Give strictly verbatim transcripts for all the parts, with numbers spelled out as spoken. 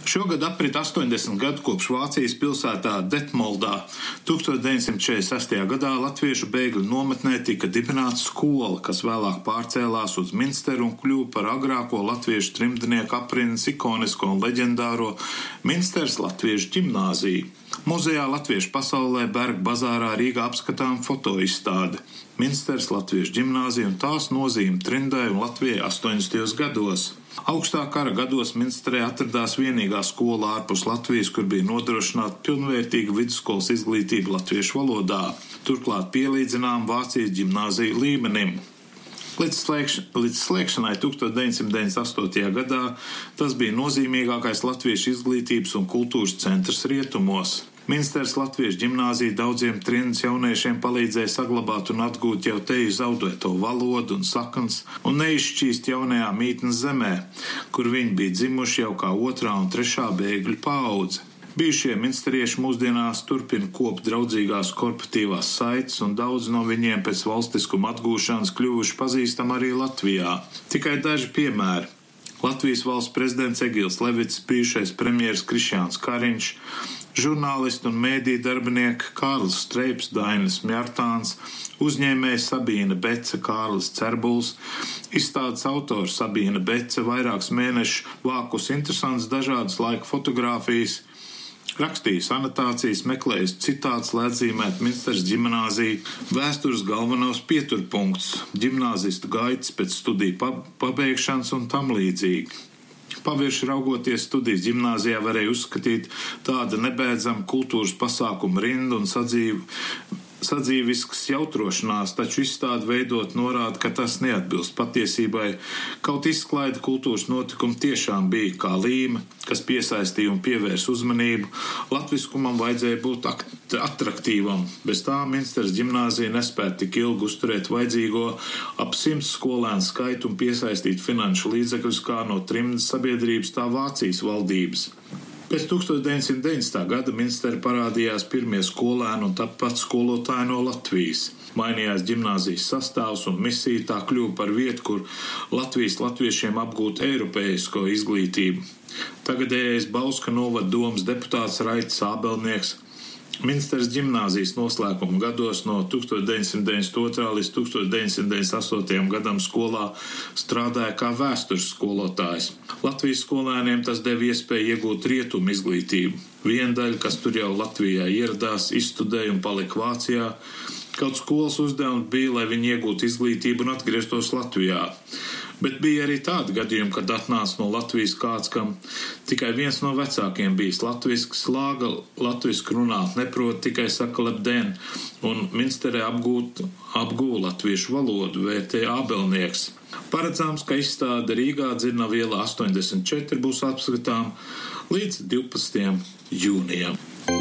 Šogad aprit astoņdesmit gadu kopš Vācijas pilsētā Detmoldā tukstovs deviņsimt četrdesmit sestajā gadā latviešu bēgļu nometnē tika dibināta skola, kas vēlāk pārcēlās uz Minsteru un kļuva par agrāko latviešu trimdnieku aprindas ikonisko un leģendāro Minsteras latviešu ģimnāziju. Muzejā Latviešu pasaulē Berga bazārā Rīgā apskatām fotoizstāde Minsteras latviešu ģimnāzija un tās nozīme trimdai un Latvijai astoņdesmitajos gados. Augstā kara gados Minsterē atradās vienīgā skola ārpus Latvijas, kur bija nodrošināta pilnvērtīga vidusskolas izglītība latviešu valodā, turklāt pielīdzinām Vācijas ģimnāziju līmenim. Līdz, slēgš, līdz slēgšanai tukstovs deviņsimt deviņdesmit astotajā gadā tas bija nozīmīgākais latviešu izglītības un kultūras centrs rietumos. Minsteras latviešu ģimnāzija daudziem trimdas jauniešiem palīdzēja saglabāt un atgūt jau teju zaudēto valodu un saknes un neizšķīst jaunajā mītnes zemē, kur viņi bija dzimuši jau kā otrā un trešā bēgļu paudze. Bijušie minsterieši mūsdienās turpina kopt draudzīgās korporatīvās saites, un daudz no viņiem pēc valstiskuma atgūšanas kļuvuši pazīstami arī Latvijā. Tikai daži piemēri. Latvijas valsts prezidents Egils Levits, bijušais premjeras Krišjāns Kariņš, žurnālisti un mēdīju darbinieki Kārlis Streips, Dainis Mjartāns, uzņēmēja Sabīne Bece, Kārlis Cerbuls, izstādes autors Sabīne Bece vairākus mēnešus vākus interesants dažādas laika fotogrāfijas, rakstījis anotācijas, meklējis citāts, lai atzīmētu Minsteras ģimnāziju, vēstures galvenos pieturpunktus, ģimnāzistu gaitas pēc studiju pabeigšanas un tam līdzīgi. Pavirši raugoties studijas ģimnāzijā varēja uzskatīt tāda nebēdzama kultūras pasākuma rinda un sadzīve. Sadzīvisks jautrošanās, taču izstāde veidot norāda, ka tas neatbilst patiesībai. Kaut izklaide kultūras notikumi tiešām bija kā līme, kas piesaistīja un pievērs uzmanību. Latviskumam vajadzēja būt atraktīvam. Bez tā Minsteras ģimnāzija nespēja tik ilgi uzturēt vajadzīgo ap simts skolēnu skaitu un piesaistīt finanšu līdzekļus kā no trimdas sabiedrības tā Vācijas valdības. Pēc tukstovs deviņsimt deviņdesmitā gada Minsterā parādījās pirmie skolēni un tāpat skolotāji no Latvijas. Mainījās ģimnāzijas sastāvs un misija, tā kļuva par vietu, kur Latvijas latviešiem apgūt eiropeisko izglītību. Tagadējais Bauska novada domas deputāts Raitis Ābelnieks Minsteras ģimnāzijas noslēguma gados no tukstovs deviņsimt deviņdesmit otrā līdz tukstovs deviņsimt deviņdesmit astotajam gadam skolā strādāja kā vēstures skolotājs. Latvijas skolēniem tas deva iespēju iegūt rietumu izglītību. Viena daļa, kas tur jau Latvijā ieradās, izstudēja un palika Vācijā. Kaut skolas uzdevums bija, lai viņi iegūtu izglītību un atgrieztos Latvijā. Bet bija arī tādi gadījumi, kad atnāca no Latvijas kāds, kam tikai viens no vecākiem bijis latvisks, slāga latvisku runāt neprot, tikai saka lebdien, un Minsterē apgūt, apgūla latviešu valodu, vērtēja Ābelnieks. Paredzams, ka izstāde Rīgā Dzirnavu ielā astoņdesmit četri būs apskatām līdz divpadsmitajam jūnijam.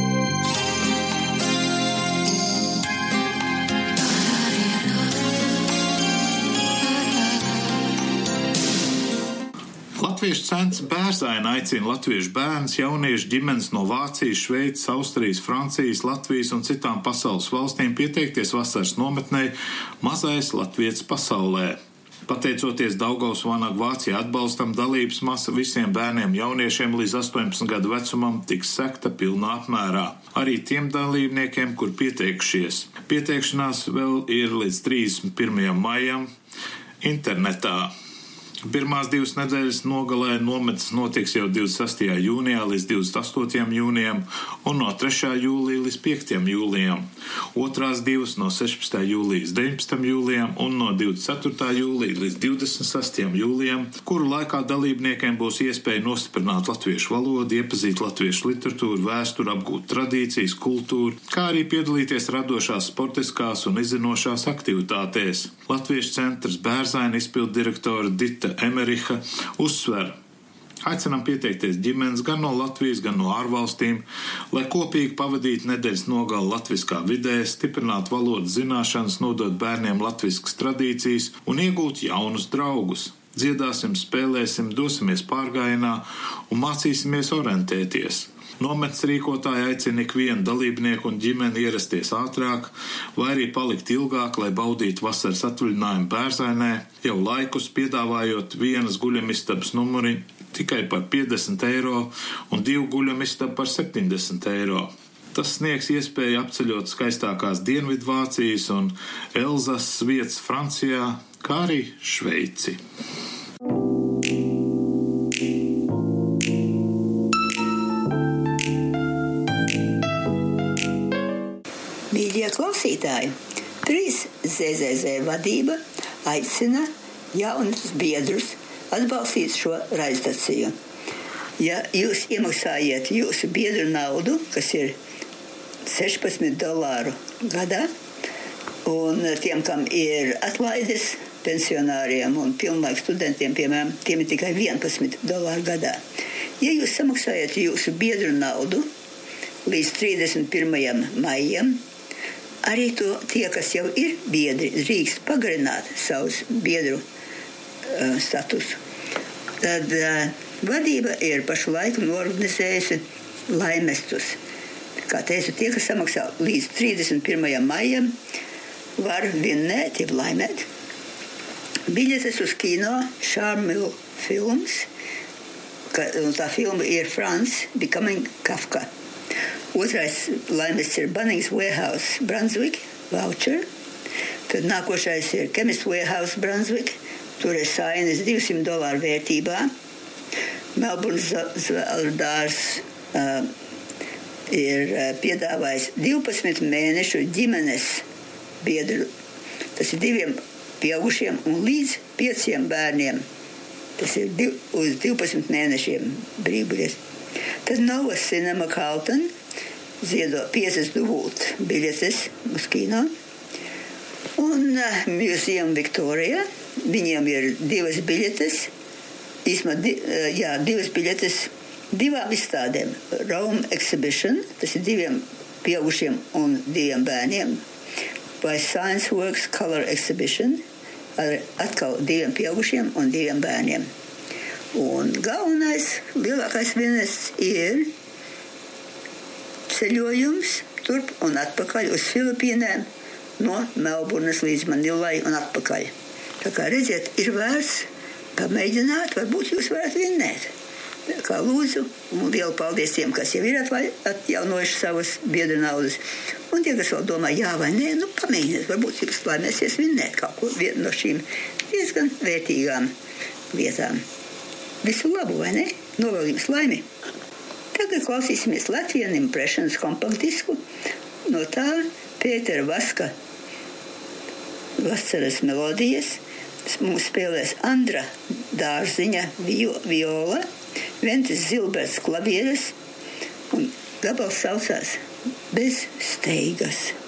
Latviešu centrs Bērzaina aicina latviešu bērnus, jauniešu ģimenes no Vācijas, Šveices, Austrijas, Francijas, Latvijas un citām pasaules valstīm pieteikties vasaras nometnei Mazais latvietis pasaulē. Pateicoties Daugavas Vanagu Vācijā atbalstam, dalības masa visiem bērniem jauniešiem līdz astoņpadsmit gadu vecumam tiks sekta pilnā apmērā. Arī tiem dalībniekiem, kur pieteikušies. Pieteikšanās vēl ir līdz trīsdesmit pirmajam maijam internetā. Pirmās divas nedēļas nogalē nometnes notiks jau divdesmit sestajā jūnijā līdz divdesmit astotajam jūnijam un no trešā jūlija līdz piektajam jūlijam. Otrās divas no sešpadsmitā jūlija līdz deviņpadsmitajam jūlijam un no divdesmit ceturtā jūlija līdz divdesmit sestajam jūlijam, kuru laikā dalībniekiem būs iespēja nostiprināt latviešu valodu, iepazīt latviešu literatūru, vēsturi, apgūt tradīcijas, kultūru, kā arī piedalīties radošās sportiskās un izzinošās aktivitātēs. Latviešu centrs Bērzaina izpilddirektora Dita Emeriha uzsver. Aicinām pieteikties ģimenes gan no Latvijas, gan no ārvalstīm, lai kopīgi pavadītu nedēļas nogali latviskā vidē, stiprinātu valodas zināšanas, nodot bērniem latviskas tradīcijas un iegūt jaunus draugus. Dziedāsim, spēlēsim, dosimies pārgājienā un mācīsimies orientēties. Nometnes rīkotāji aicina ikvienu dalībnieku un ģimeni ierasties ātrāk, vai arī palikt ilgāk, lai baudītu vasaras atvaļinājumu Bērzainē, jau laikus piedāvājot vienas guļamistabas numuri tikai par piecdesmit eiro un divu guļamistabu par septiņdesmit eiro. Tas sniegs iespēju apceļot skaistākās Dienvidvācijas un Elzasas vietas Francijā, kā arī Šveici. Mīļie klausītāji, trīs zet zet zet vadība aicina jaunus biedrus atbalstīt šo raidstaciju. Ja jūs iemaksājiet jūsu biedru naudu, kas ir sešpadsmit dolāru gadā, un tiem, kam ir atlaides, pensionāriem un pilnlaika studentiem, piemēram, tiem ir tikai vienpadsmit dolāru gadā. Ja jūs samaksājat jūsu biedru naudu līdz trīsdesmit pirmajam maijam, arī to tie, kas jau ir biedri, drīkst pagarināt savus biedru uh, statusu. Tad uh, vadība ir pašlaik norganizējusi laimestus. Kā teicu, tie, kas samaksā līdz trīsdesmit pirmajam maijam, var vinnēt, jeb laimēt biļetes uz kino Charmille films, ka, un tā filma ir France Becoming Kafka. Otrais laimests ir Bunnings Warehouse Brunswick voucher. Tad nākošais ir Chemist Warehouse Brunswick. Tur ir sainas divsimt dolāru vērtībā. Melburnas Zvēldārs uh, ir uh, piedāvājis divpadsmit mēnešu ģimenes biedru. Tas ir diviem pieaugušiem un līdz pieciem bērniem. Tas ir div, uz divpadsmit mēnešiem brīvbiļeti. Tad Nova Cinema Carlton ziedo piecdesmit dubult biļetes uz kino. Un uh, Museum Victoria, viņiem ir divas biļetes, īsmā, di, uh, jā, divas biļetes divām izstādēm. Rome Exhibition, tas ir diviem pieaugušiem un diviem bērniem, vai Science Works Color Exhibition, ar atkal diviem pieaugušiem un diviem bērniem. Un galvenais, lielākais vienests ir ceļojums turp un atpakaļ uz Filipīnēm no Melburnas līdz Manilai un atpakaļ. Tā kā redziet, ir vērts pamēģināt, varbūt jūs varat vinnēt. Tā kā lūdzu, un lielu paldies tiem, kas jau ir atjaunojuši savas biedru naudas. Un tie, kas vēl domā, jā vai nē, nu pamēģiniet, varbūt jums laimēsies vinnēt kaut ko vienu no šīm diezgan vērtīgām lietām. Visu labu, vai ne? Novēl jums laimi! Tagad klausīsimies Latvian Impressions kompaktdisku. No tā Pētera Vaska vasaras melodijas. Mums spēlēs Andra Dārziņa viola, Ventis Zilberts klavieres un gabals saucās Bez steigas.